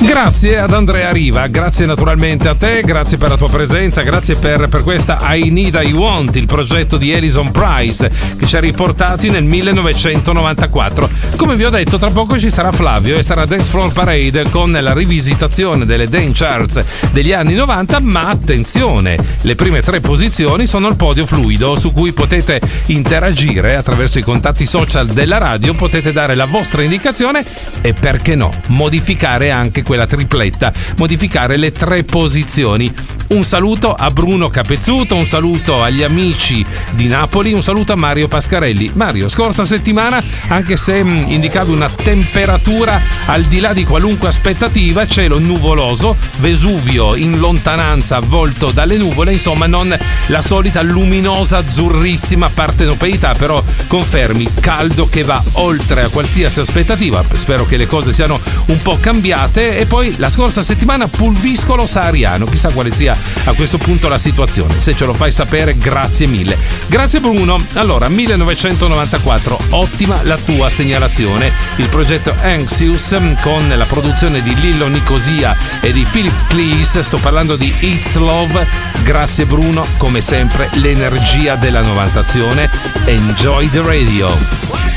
Grazie ad Andrea Riva, grazie naturalmente a te, grazie per la tua presenza, grazie per questa I Need I Want, il progetto di Alison Price che ci ha riportati nel 1994. Come vi ho detto, tra poco ci sarà Flavio e sarà Dance Floor Parade con la rivisitazione delle dance charts degli anni 90, ma attenzione, le prime 3 posizioni sono il podio fluido su cui potete interagire attraverso i contatti social della radio, potete dare la vostra indicazione e perché no, modificare anche quella tripletta, modificare le 3 posizioni. Un saluto a Bruno Capezzuto, un saluto agli amici di Napoli, un saluto a Mario Pascarelli. Mario, scorsa settimana, anche se indicavi una temperatura al di là di qualunque aspettativa, cielo nuvoloso, Vesuvio in lontananza avvolto dalle nuvole, insomma non la solita luminosa azzurrissima partenopeità, però confermi, caldo che va oltre a qualsiasi aspettativa. Spero che le cose siano un po' cambiate. E poi la scorsa settimana pulviscolo sahariano, chissà quale sia a questo punto la situazione. Se ce lo fai sapere, grazie mille. Grazie Bruno. Allora, 1994, ottima la tua segnalazione. Il progetto Anxious con la produzione di Lillo Nicosia e di Philip Cleese, sto parlando di It's Love. Grazie Bruno, come sempre l'energia della novantazione. Enjoy the radio.